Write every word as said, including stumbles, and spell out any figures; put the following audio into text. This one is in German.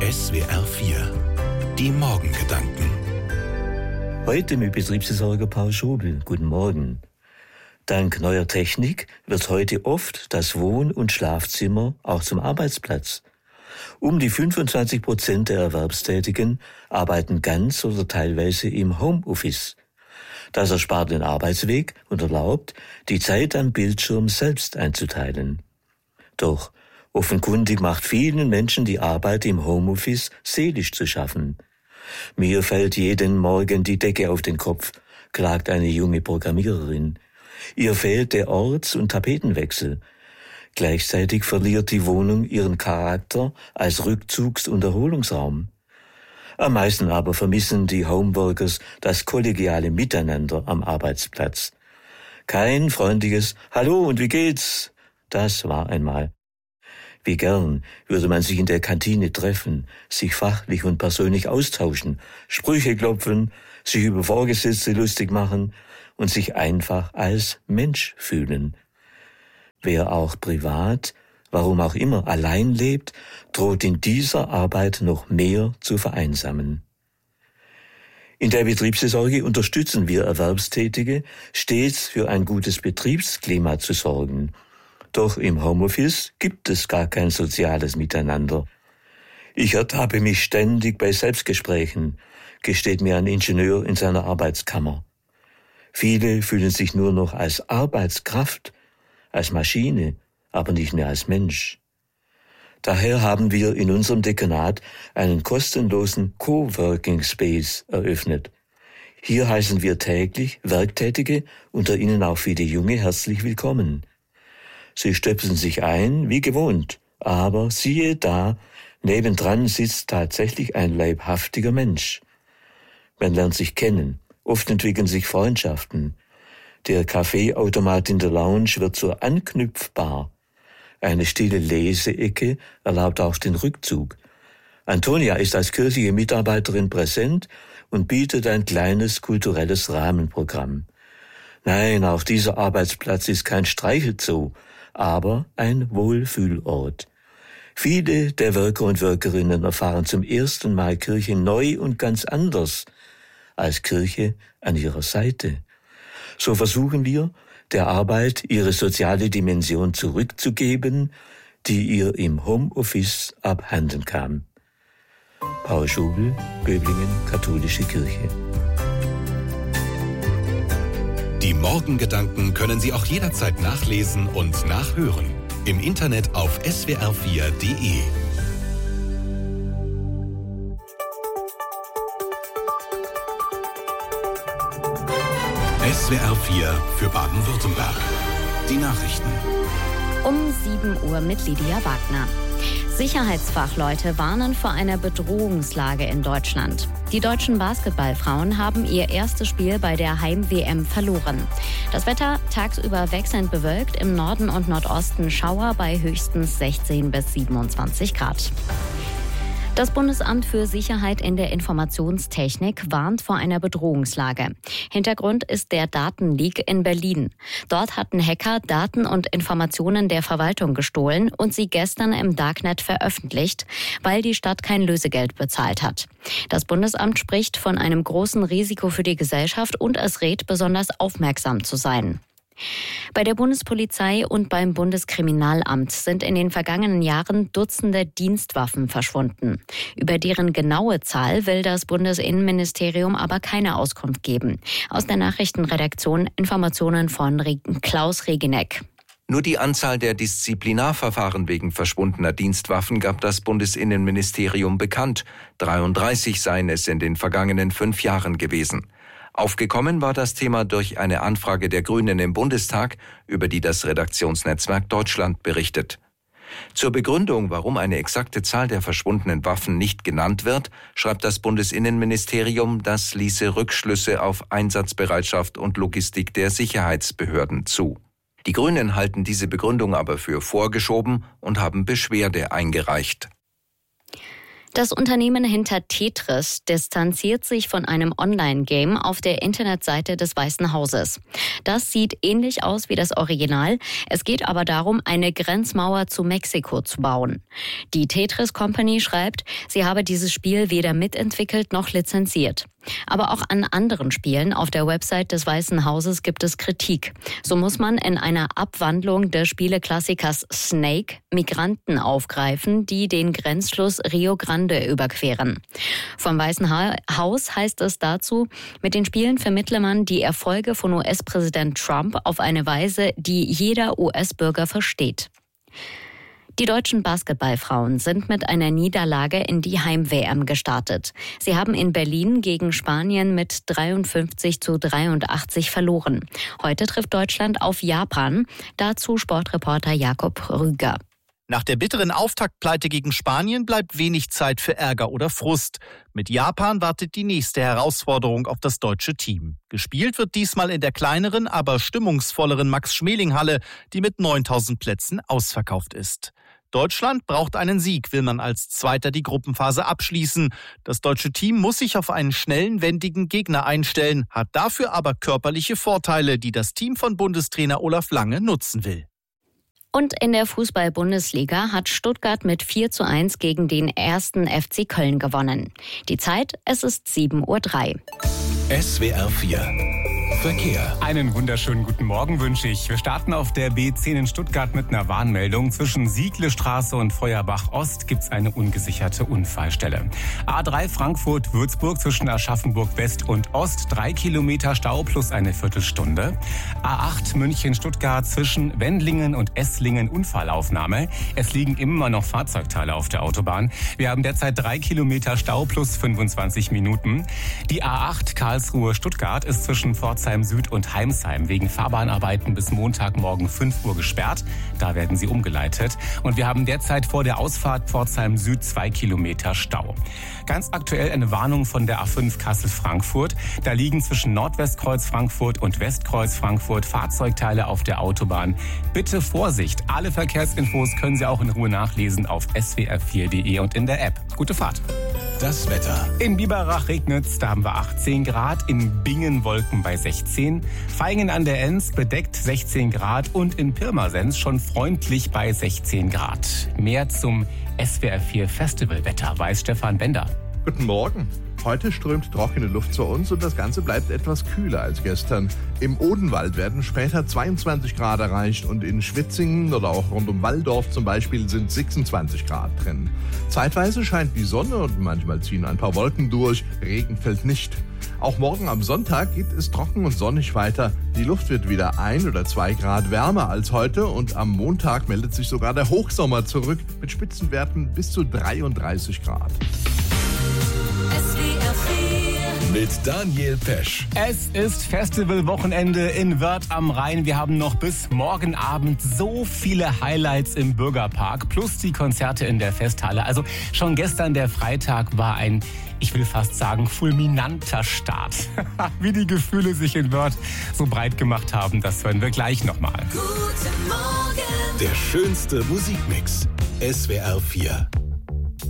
S W R vier. Die Morgengedanken. Heute mit Betriebsversorger Paul Schobel. Guten Morgen. Dank neuer Technik wird heute oft das Wohn- und Schlafzimmer auch zum Arbeitsplatz. Um die fünfundzwanzig Prozent der Erwerbstätigen arbeiten ganz oder teilweise im Homeoffice. Das erspart den Arbeitsweg und erlaubt, die Zeit am Bildschirm selbst einzuteilen. Doch offenkundig macht vielen Menschen die Arbeit im Homeoffice seelisch zu schaffen. Mir fällt jeden Morgen die Decke auf den Kopf, klagt eine junge Programmiererin. Ihr fehlt der Orts- und Tapetenwechsel. Gleichzeitig verliert die Wohnung ihren Charakter als Rückzugs- und Erholungsraum. Am meisten aber vermissen die Homeworkers das kollegiale Miteinander am Arbeitsplatz. Kein freundliches Hallo und wie geht's? Das war einmal. Wie gern würde man sich in der Kantine treffen, sich fachlich und persönlich austauschen, Sprüche klopfen, sich über Vorgesetzte lustig machen und sich einfach als Mensch fühlen. Wer auch privat, warum auch immer, allein lebt, droht in dieser Arbeit noch mehr zu vereinsamen. In der Betriebsvorsorge unterstützen wir Erwerbstätige, stets für ein gutes Betriebsklima zu sorgen. Doch im Homeoffice gibt es gar kein soziales Miteinander. Ich ertappe mich ständig bei Selbstgesprächen, gesteht mir ein Ingenieur in seiner Arbeitskammer. Viele fühlen sich nur noch als Arbeitskraft, als Maschine, aber nicht mehr als Mensch. Daher haben wir in unserem Dekanat einen kostenlosen Coworking Space eröffnet. Hier heißen wir täglich Werktätige, unter ihnen auch viele Junge, herzlich willkommen. Sie stöpseln sich ein, wie gewohnt, aber siehe da, nebendran sitzt tatsächlich ein leibhaftiger Mensch. Man lernt sich kennen, oft entwickeln sich Freundschaften. Der Kaffeeautomat in der Lounge wird zur Anknüpfbar. Eine stille Leseecke erlaubt auch den Rückzug. Antonia ist als kirchliche Mitarbeiterin präsent und bietet ein kleines kulturelles Rahmenprogramm. Nein, auch dieser Arbeitsplatz ist kein Streichelzoo, aber ein Wohlfühlort. Viele der Worker und Workerinnen erfahren zum ersten Mal Kirche neu und ganz anders als Kirche an ihrer Seite. So versuchen wir, der Arbeit ihre soziale Dimension zurückzugeben, die ihr im Homeoffice abhanden kam. Paul Schobel, Böblingen, Katholische Kirche. Die Morgengedanken können Sie auch jederzeit nachlesen und nachhören. Im Internet auf S W R vier Punkt de. S W R vier für Baden-Württemberg. Die Nachrichten. Um sieben Uhr mit Lydia Wagner. Sicherheitsfachleute warnen vor einer Bedrohungslage in Deutschland. Die deutschen Basketballfrauen haben ihr erstes Spiel bei der Heim-W M verloren. Das Wetter tagsüber wechselnd bewölkt, im Norden und Nordosten Schauer bei höchstens sechzehn bis siebenundzwanzig Grad. Das Bundesamt für Sicherheit in der Informationstechnik warnt vor einer Bedrohungslage. Hintergrund ist der Datenleak in Berlin. Dort hatten Hacker Daten und Informationen der Verwaltung gestohlen und sie gestern im Darknet veröffentlicht, weil die Stadt kein Lösegeld bezahlt hat. Das Bundesamt spricht von einem großen Risiko für die Gesellschaft und es rät, besonders aufmerksam zu sein. Bei der Bundespolizei und beim Bundeskriminalamt sind in den vergangenen Jahren Dutzende Dienstwaffen verschwunden. Über deren genaue Zahl will das Bundesinnenministerium aber keine Auskunft geben. Aus der Nachrichtenredaktion Informationen von Klaus Regeneck. Nur die Anzahl der Disziplinarverfahren wegen verschwundener Dienstwaffen gab das Bundesinnenministerium bekannt. dreiunddreißig seien es in den vergangenen fünf Jahren gewesen. Aufgekommen war das Thema durch eine Anfrage der Grünen im Bundestag, über die das Redaktionsnetzwerk Deutschland berichtet. Zur Begründung, warum eine exakte Zahl der verschwundenen Waffen nicht genannt wird, schreibt das Bundesinnenministerium, das ließe Rückschlüsse auf Einsatzbereitschaft und Logistik der Sicherheitsbehörden zu. Die Grünen halten diese Begründung aber für vorgeschoben und haben Beschwerde eingereicht. Das Unternehmen hinter Tetris distanziert sich von einem Online-Game auf der Internetseite des Weißen Hauses. Das sieht ähnlich aus wie das Original. Es geht aber darum, eine Grenzmauer zu Mexiko zu bauen. Die Tetris Company schreibt, sie habe dieses Spiel weder mitentwickelt noch lizenziert. Aber auch an anderen Spielen auf der Website des Weißen Hauses gibt es Kritik. So muss man in einer Abwandlung des Spieleklassikers Snake Migranten aufgreifen, die den Grenzfluss Rio Grande überqueren. Vom Weißen Haus heißt es dazu, mit den Spielen vermittle man die Erfolge von U S-Präsident Trump auf eine Weise, die jeder U S-Bürger versteht. Die deutschen Basketballfrauen sind mit einer Niederlage in die Heim-W M gestartet. Sie haben in Berlin gegen Spanien mit dreiundfünfzig zu dreiundachtzig verloren. Heute trifft Deutschland auf Japan. Dazu Sportreporter Jakob Rüger. Nach der bitteren Auftaktpleite gegen Spanien bleibt wenig Zeit für Ärger oder Frust. Mit Japan wartet die nächste Herausforderung auf das deutsche Team. Gespielt wird diesmal in der kleineren, aber stimmungsvolleren Max-Schmeling-Halle, die mit neuntausend Plätzen ausverkauft ist. Deutschland braucht einen Sieg, will man als Zweiter die Gruppenphase abschließen. Das deutsche Team muss sich auf einen schnellen, wendigen Gegner einstellen, hat dafür aber körperliche Vorteile, die das Team von Bundestrainer Olaf Lange nutzen will. Und in der Fußball-Bundesliga hat Stuttgart mit vier zu eins gegen den ersten F C Köln gewonnen. Die Zeit, es ist sieben Uhr drei. S W R vier Verkehr. Einen wunderschönen guten Morgen wünsche ich. Wir starten auf der B zehn in Stuttgart mit einer Warnmeldung. Zwischen Sieglestraße und Feuerbach Ost gibt es eine ungesicherte Unfallstelle. A drei Frankfurt-Würzburg zwischen Aschaffenburg West und Ost. Drei Kilometer Stau plus eine Viertelstunde. A acht München-Stuttgart zwischen Wendlingen und Esslingen Unfallaufnahme. Es liegen immer noch Fahrzeugteile auf der Autobahn. Wir haben derzeit drei Kilometer Stau plus fünfundzwanzig Minuten. Die A acht Karlsruhe-Stuttgart ist zwischen Pforzheim Süd und Heimsheim wegen Fahrbahnarbeiten bis Montagmorgen fünf Uhr gesperrt. Da werden sie umgeleitet. Und wir haben derzeit vor der Ausfahrt Pforzheim Süd zwei Kilometer Stau. Ganz aktuell eine Warnung von der A fünf Kassel-Frankfurt. Da liegen zwischen Nordwestkreuz Frankfurt und Westkreuz Frankfurt Fahrzeugteile auf der Autobahn. Bitte Vorsicht! Alle Verkehrsinfos können Sie auch in Ruhe nachlesen auf s w r vier punkt d e und in der App. Gute Fahrt! Das Wetter. In Biberach regnet's, da haben wir achtzehn Grad, in Bingen Wolken bei sechzehn, Vaihingen an der Enns bedeckt sechzehn Grad und in Pirmasens schon freundlich bei sechzehn Grad. Mehr zum S W R vier Festivalwetter weiß Stefan Bender. Guten Morgen. Heute strömt trockene Luft zu uns und das Ganze bleibt etwas kühler als gestern. Im Odenwald werden später zweiundzwanzig Grad erreicht und in Schwitzingen oder auch rund um Walldorf zum Beispiel sind sechsundzwanzig Grad drin. Zeitweise scheint die Sonne und manchmal ziehen ein paar Wolken durch, Regen fällt nicht. Auch morgen am Sonntag geht es trocken und sonnig weiter. Die Luft wird wieder ein oder zwei Grad wärmer als heute und am Montag meldet sich sogar der Hochsommer zurück mit Spitzenwerten bis zu dreiunddreißig Grad. Mit Daniel Pesch. Es ist Festivalwochenende in Wörth am Rhein. Wir haben noch bis morgen Abend so viele Highlights im Bürgerpark plus die Konzerte in der Festhalle. Also schon gestern der Freitag war ein, ich will fast sagen, fulminanter Start. Wie die Gefühle sich in Wörth so breit gemacht haben, das hören wir gleich nochmal. Guten Morgen. Der schönste Musikmix. S W R vier.